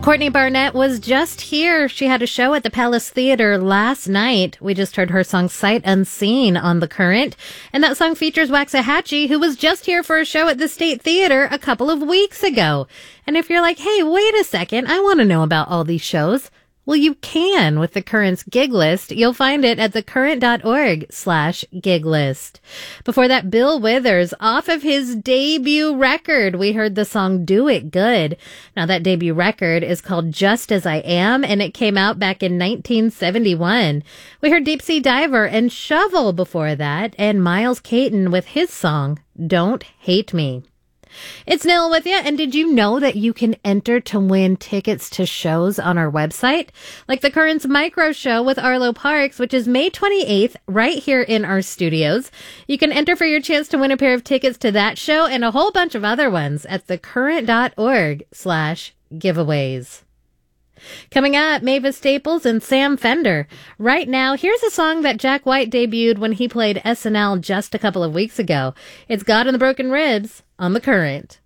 Courtney Barnett was just here. She had a show at the Palace Theater last night. We just heard her song Sight Unseen on The Current. And that song features Waxahachie, who was just here for a show at the State Theater a couple of weeks ago. And if you're like, hey, wait a second, I want to know about all these shows. Well, you can with The Current's gig list. You'll find it at thecurrent.org/gig list. Before that, Bill Withers, off of his debut record, we heard the song Do It Good. Now, that debut record is called Just As I Am, and it came out back in 1971. We heard Deep Sea Diver and Shovel before that, and Miles Caton with his song Don't Hate Me. It's Nil with you, and did you know that you can enter to win tickets to shows on our website? Like The Current's Micro Show with Arlo Parks, which is May 28th, right here in our studios. You can enter for your chance to win a pair of tickets to that show and a whole bunch of other ones at thecurrent.org/giveaways. Coming up, Mavis Staples and Sam Fender. Right now, here's a song that Jack White debuted when he played SNL just a couple of weeks ago. It's God and the Broken Ribs on The Current.